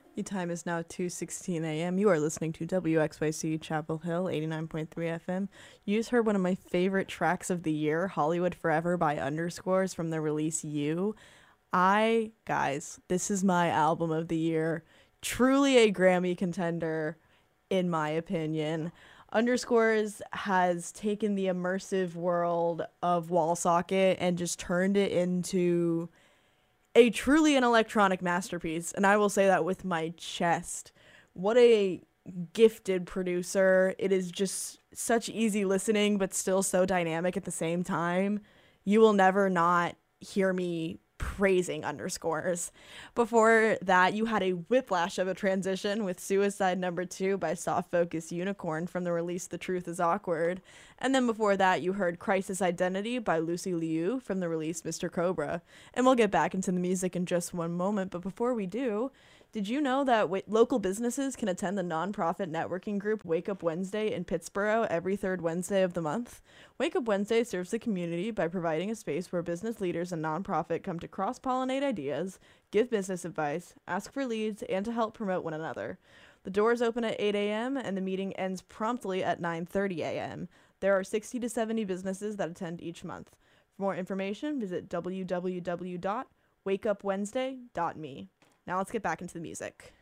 The time is now 2:16 a.m. You are listening to WXYC Chapel Hill 89.3 FM. You just heard one of my favorite tracks of the year, Hollywood Forever by Underscores from the release You. Guys, this is my album of the year. Truly a Grammy contender, in my opinion. Underscores has taken the immersive world of WallSocket and just turned it into a truly an electronic masterpiece, and I will say that with my chest. What a gifted producer. It is just such easy listening, but still so dynamic at the same time. You will never not hear me praising Underscores. Before that, you had a whiplash of a transition with Suicide Number 2 by Soft Focus Unicorn from the release The Truth is Awkward. And then before that, you heard Crisis Identity by Lucy Liu from the release Mr. Cobra. And we'll get back into the music in just one moment, but before we do, did you know that local businesses can attend the nonprofit networking group Wake Up Wednesday in Pittsburgh every third Wednesday of the month? Wake Up Wednesday serves the community by providing a space where business leaders and nonprofit come to cross-pollinate ideas, give business advice, ask for leads, and to help promote one another. The doors open at 8 a.m. and the meeting ends promptly at 9:30 a.m. There are 60 to 70 businesses that attend each month. For more information, visit www.wakeupwednesday.me. Now let's get back into the music.